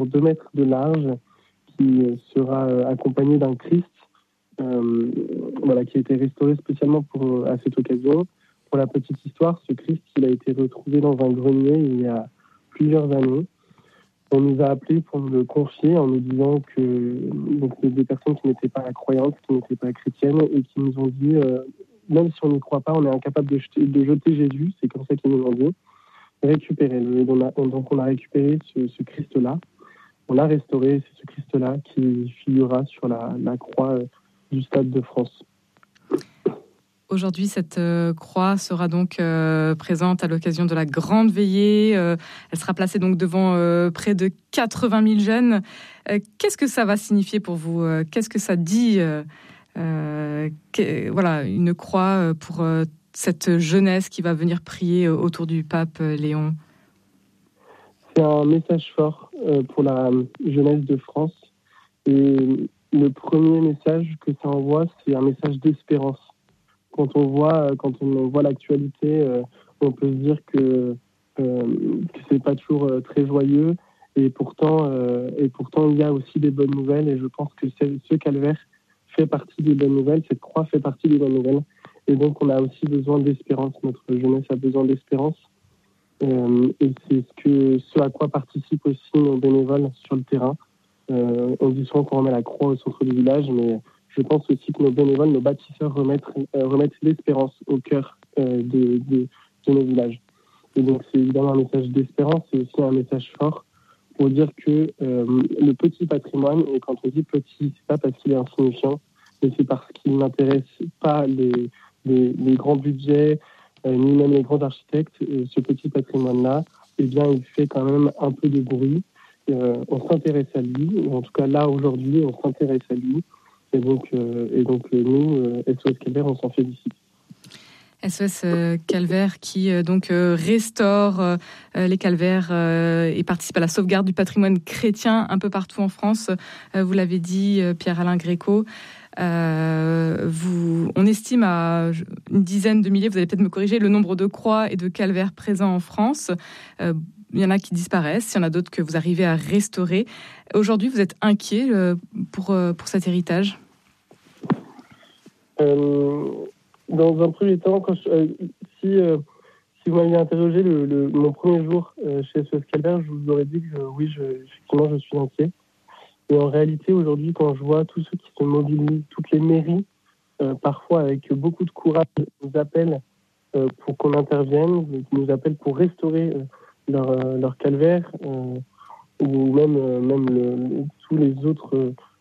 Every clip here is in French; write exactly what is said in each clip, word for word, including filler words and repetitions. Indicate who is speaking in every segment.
Speaker 1: deux mètres de large qui sera accompagné d'un Christ euh, voilà, qui a été restauré spécialement pour, à cette occasion. Pour la petite histoire, ce Christ il a été retrouvé dans un grenier il y a plusieurs années. On nous a appelés pour nous le confier en nous disant que donc, des personnes qui n'étaient pas croyantes, qui n'étaient pas chrétiennes et qui nous ont dit, euh, même si on n'y croit pas, on est incapable de jeter, de jeter Jésus, c'est comme ça qu'ils nous ont dit, récupérez-le. Et on a, donc on a récupéré ce, ce Christ-là, on l'a restauré, c'est ce Christ-là qui figurera sur la, la croix du Stade de France.
Speaker 2: Aujourd'hui, cette euh, croix sera donc euh, présente à l'occasion de la grande veillée. Euh, elle sera placée donc devant euh, près de quatre-vingt mille jeunes. Euh, qu'est-ce que ça va signifier pour vous ? euh, Qu'est-ce que ça dit euh, euh, que, voilà, une croix pour euh, cette jeunesse qui va venir prier autour du pape Léon ?
Speaker 1: C'est un message fort euh, pour la jeunesse de France. Et le premier message que ça envoie, c'est un message d'espérance. Quand on voit, quand on voit l'actualité, euh, on peut se dire que, euh, que c'est pas toujours euh, très joyeux. Et pourtant, euh, et pourtant, il y a aussi des bonnes nouvelles. Et je pense que ce calvaire fait partie des bonnes nouvelles. Cette croix fait partie des bonnes nouvelles. Et donc, on a aussi besoin d'espérance. Notre jeunesse a besoin d'espérance. Euh, et c'est ce, que, ce à quoi participent aussi nos bénévoles sur le terrain. Euh, on dit souvent qu'on remet la croix au centre du village, mais je pense aussi que nos bénévoles, nos bâtisseurs remettent, euh, remettent l'espérance au cœur euh, de, de, de nos villages. Et donc c'est évidemment un message d'espérance, c'est aussi un message fort pour dire que euh, le petit patrimoine, et quand on dit petit, c'est pas parce qu'il est insignifiant, mais c'est parce qu'il n'intéresse pas les, les, les grands budgets, euh, ni même les grands architectes. Euh, ce petit patrimoine-là, eh bien, il fait quand même un peu de bruit. Euh, on s'intéresse à lui, ou en tout cas là aujourd'hui, on s'intéresse à lui. Et donc, euh, et donc euh, nous, euh, S O S Calvaire, on s'en félicite.
Speaker 2: S O S euh, Calvaire qui euh, donc euh, restaure euh, les calvaires euh, et participe à la sauvegarde du patrimoine chrétien un peu partout en France. Euh, vous l'avez dit, euh, Pierre-Alain Gréco. Euh, vous, on estime à une dizaine de milliers, vous allez peut-être me corriger, le nombre de croix et de calvaires présents en France. Euh, il y en a qui disparaissent, il y en a d'autres que vous arrivez à restaurer. Aujourd'hui, vous êtes inquiet euh, pour, euh, pour cet héritage ?
Speaker 1: euh, Dans un premier temps, quand je, euh, si, euh, si vous m'aviez interrogé le, le, mon premier jour euh, chez S O S Calvaire, je vous aurais dit que je, oui, je, effectivement, je suis inquiet. Et en réalité, aujourd'hui, quand je vois tous ceux qui se mobilisent, toutes les mairies, euh, parfois avec beaucoup de courage, nous appellent euh, pour qu'on intervienne, nous appellent pour restaurer euh, leur, euh, leur calvaire, euh, ou même, euh, même le, le, tous les autres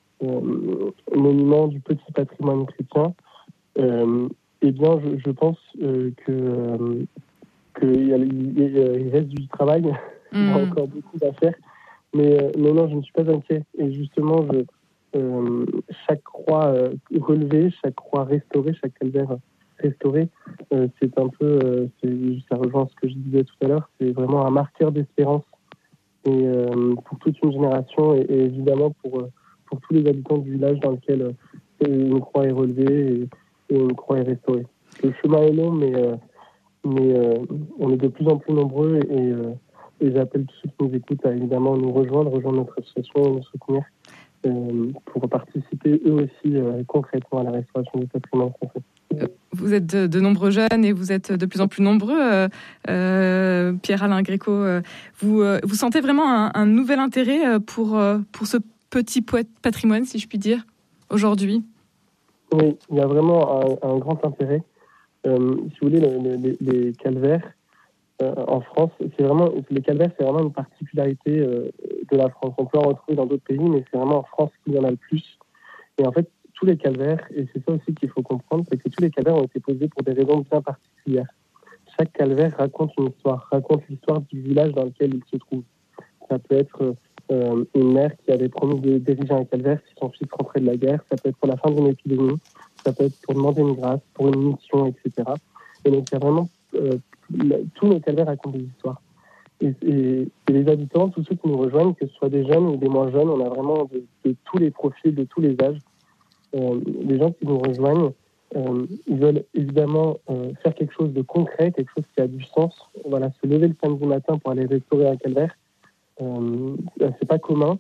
Speaker 1: euh, monuments du petit patrimoine chrétien, euh, eh bien, je, je pense euh, que euh, qu'il y a, il reste du travail, mmh. Il y a encore beaucoup à faire. Mais, mais non, je ne suis pas inquiet. Et justement, je, euh, chaque croix euh, relevée, chaque croix restaurée, chaque calvaire restauré, euh, c'est un peu, euh, c'est, ça rejoint ce que je disais tout à l'heure, c'est vraiment un marqueur d'espérance et, euh, pour toute une génération et, et évidemment pour, pour tous les habitants du village dans lequel euh, une croix est relevée et, et une croix est restaurée. Le chemin est long, mais, euh, mais euh, on est de plus en plus nombreux et, et euh, Et j'appelle tous ceux qui nous écoutent à évidemment nous rejoindre, rejoindre notre association et nous soutenir euh, pour participer eux aussi euh, concrètement à la restauration du patrimoine français.
Speaker 2: Vous êtes de, de nombreux jeunes et vous êtes de plus en plus nombreux. Euh, euh, Pierre-Alain Gréco, euh, vous, euh, vous sentez vraiment un, un nouvel intérêt pour, euh, pour ce petit patrimoine, si je puis dire, aujourd'hui ?
Speaker 1: Oui, il y a vraiment un, un grand intérêt. Euh, si vous voulez, le, le, les calvaires, Euh, en France, c'est vraiment, les calvaires, c'est vraiment une particularité euh, de la France. On peut en retrouver dans d'autres pays, mais c'est vraiment en France qu'il y en a le plus. Et en fait, tous les calvaires, et c'est ça aussi qu'il faut comprendre, c'est que tous les calvaires ont été posés pour des raisons bien particulières. Chaque calvaire raconte une histoire, raconte l'histoire du village dans lequel il se trouve. Ça peut être euh, une mère qui avait promis de diriger un calvaire si son fils rentrait de la guerre. Ça peut être pour la fin d'une épidémie. Ça peut être pour demander une grâce, pour une mission, et cetera. Et donc, il y a vraiment euh, tous nos calvaires racontent des histoires. Et, et, et les habitants, tous ceux qui nous rejoignent, que ce soit des jeunes ou des moins jeunes, on a vraiment de, de tous les profils, de tous les âges. Euh, les gens qui nous rejoignent, euh, ils veulent évidemment euh, faire quelque chose de concret, quelque chose qui a du sens. Voilà, se lever le samedi matin pour aller restaurer un calvaire, euh, c'est pas commun.